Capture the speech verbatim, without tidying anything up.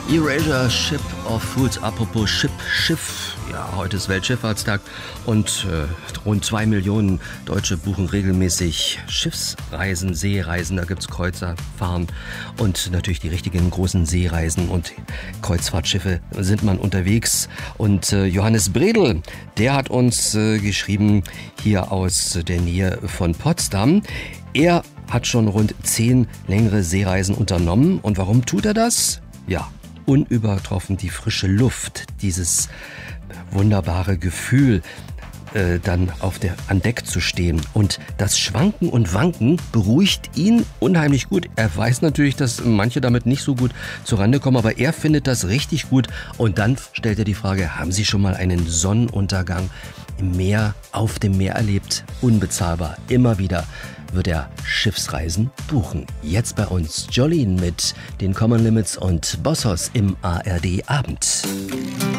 Erasure Ship of Fools. Apropos Ship, Schiff. Ja, heute ist Weltschifffahrtstag und äh, rund zwei Millionen Deutsche buchen regelmäßig Schiffsreisen, Seereisen. Da gibt's Kreuzerfahren und natürlich die richtigen großen Seereisen und Kreuzfahrtschiffe sind man unterwegs. Und äh, Johannes Bredel, der hat uns äh, geschrieben, hier aus der Nähe von Potsdam. Er hat schon rund zehn längere Seereisen unternommen. Und warum tut er das? Ja, unübertroffen die frische Luft, dieses wunderbare Gefühl, äh, dann auf der, an Deck zu stehen. Und das Schwanken und Wanken beruhigt ihn unheimlich gut. Er weiß natürlich, dass manche damit nicht so gut zurande kommen, aber er findet das richtig gut. Und dann stellt er die Frage, haben Sie schon mal einen Sonnenuntergang im Meer, auf dem Meer erlebt? Unbezahlbar, immer wieder wird er Schiffsreisen buchen. Jetzt bei uns Jolene mit den Common Limits und Bossos im A R D Abend.